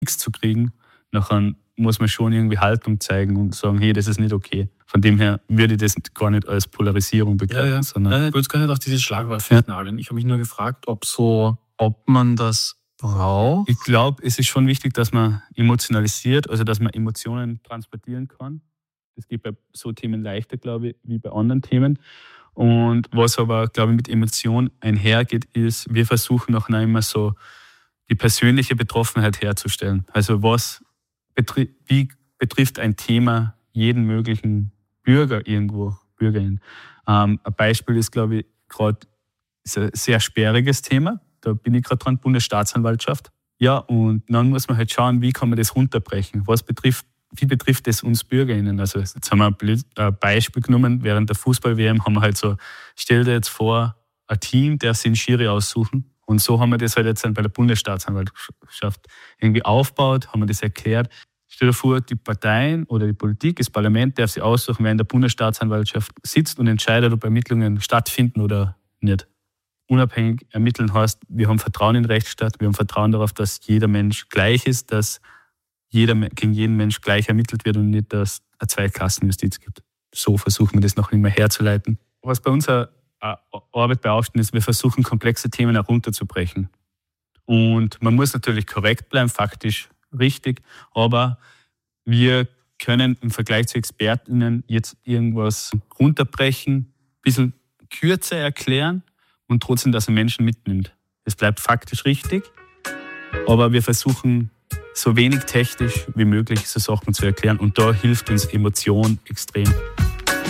Klicks zu kriegen, nachher muss man schon irgendwie Haltung zeigen und sagen, hey, das ist nicht okay. Von dem her würde ich das gar nicht als Polarisierung begreifen. Sondern ich würde gar nicht auf dieses Schlagwort festnageln. Ich habe mich nur gefragt, ob man das braucht. Ich glaube, es ist schon wichtig, dass man emotionalisiert, also dass man Emotionen transportieren kann. Das geht bei so Themen leichter, glaube ich, wie bei anderen Themen. Und was aber, glaube ich, mit Emotion einhergeht, ist, wir versuchen auch noch immer so die persönliche Betroffenheit herzustellen. Also wie betrifft ein Thema jeden möglichen Bürger irgendwo, Bürgerin. Ein Beispiel ist, glaube ich, gerade ein sehr sperriges Thema. Da bin ich gerade dran, Bundesstaatsanwaltschaft. Ja, und dann muss man halt schauen, wie kann man das runterbrechen. Wie betrifft das uns BürgerInnen? Also jetzt haben wir ein Beispiel genommen, während der Fußball-WM haben wir halt so, stell dir jetzt vor, ein Team, der sich einen Schiri aussuchen. Und so haben wir das halt jetzt bei der Bundesstaatsanwaltschaft irgendwie aufgebaut, haben wir das erklärt. Stell dir vor, die Parteien oder die Politik, das Parlament darf sich aussuchen, wer in der Bundesstaatsanwaltschaft sitzt und entscheidet, ob Ermittlungen stattfinden oder nicht. Unabhängig ermitteln heißt, wir haben Vertrauen in den Rechtsstaat, wir haben Vertrauen darauf, dass jeder Mensch gleich ist, dass gegen jeden Mensch gleich ermittelt wird und nicht, dass es eine Zweiklassenjustiz gibt. So versuchen wir das noch immer herzuleiten. Was bei unserer Arbeit beaufsichtigt ist, wir versuchen, komplexe Themen herunterzubrechen. Und man muss natürlich korrekt bleiben, faktisch richtig, aber wir können im Vergleich zu ExpertInnen jetzt irgendwas runterbrechen, ein bisschen kürzer erklären und trotzdem, dass er Menschen mitnimmt. Es bleibt faktisch richtig, aber wir versuchen, so wenig technisch wie möglich so Sachen zu erklären und da hilft uns Emotion extrem.